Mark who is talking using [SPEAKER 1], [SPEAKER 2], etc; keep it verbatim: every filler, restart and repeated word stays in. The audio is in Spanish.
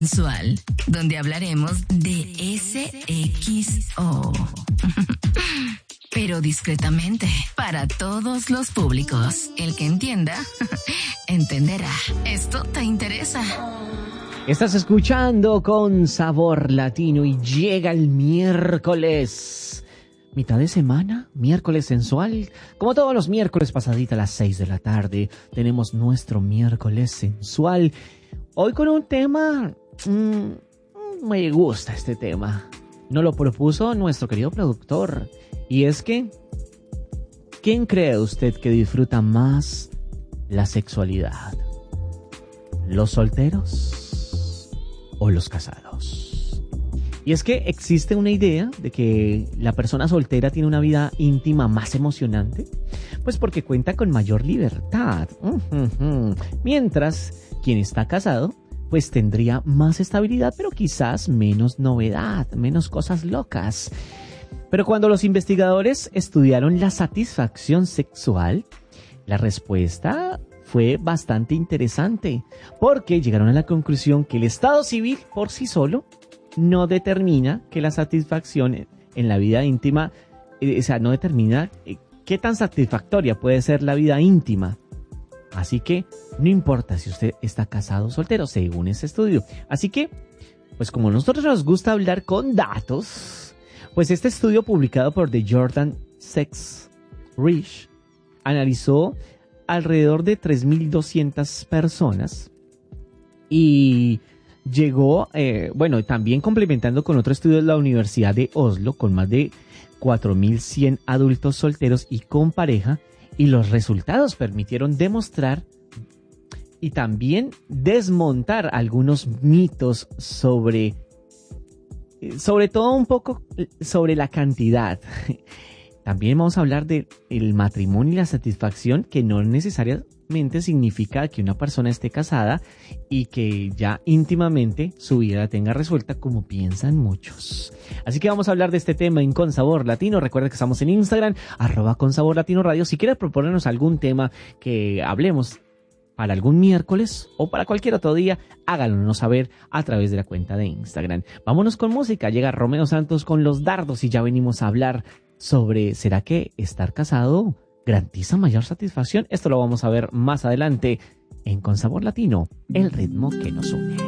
[SPEAKER 1] Sensual, donde hablaremos de S X O. Pero discretamente, para todos los públicos. El que entienda, entenderá. Esto te interesa.
[SPEAKER 2] Estás escuchando Con Sabor Latino y llega el miércoles. Mitad de semana, miércoles sensual. Como todos los miércoles pasadita a las seis de la tarde, tenemos nuestro miércoles sensual. Hoy con un tema... Mmm, me gusta este tema. Nos lo propuso nuestro querido productor. Y es que, ¿quién cree usted que disfruta más la sexualidad? ¿Los solteros o los casados? Y es que existe una idea de que la persona soltera tiene una vida íntima más emocionante, pues porque cuenta con mayor libertad. Uh-huh. Mientras quien está casado, pues tendría más estabilidad, pero quizás menos novedad, menos cosas locas. Pero cuando los investigadores estudiaron la satisfacción sexual, la respuesta fue bastante interesante, porque llegaron a la conclusión que el estado civil por sí solo no determina que la satisfacción en la vida íntima, eh, o sea, no determina eh, qué tan satisfactoria puede ser la vida íntima. Así que no importa si usted está casado o soltero, según ese estudio. Así que, pues como a nosotros nos gusta hablar con datos, pues este estudio publicado por The Jordan Sex Research analizó alrededor de tres mil doscientas personas y llegó, eh, bueno, también complementando con otro estudio de la Universidad de Oslo con más de cuatro mil cien adultos solteros y con pareja. Y los resultados permitieron demostrar y también desmontar algunos mitos sobre, sobre todo un poco sobre la cantidad. También vamos a hablar del matrimonio y la satisfacción, que no necesariamente significa que una persona esté casada y que ya íntimamente su vida la tenga resuelta como piensan muchos. Así que vamos a hablar de este tema en Con Sabor Latino. Recuerda que estamos en Instagram, arroba Con Sabor Latino Radio. Si quieres proponernos algún tema que hablemos para algún miércoles o para cualquier otro día, háganos saber a través de la cuenta de Instagram. Vámonos con música. Llega Romeo Santos con Los Dardos y ya venimos a hablar sobre ¿será que estar casado garantiza mayor satisfacción? Esto lo vamos a ver más adelante en Con Sabor Latino, el ritmo que nos une.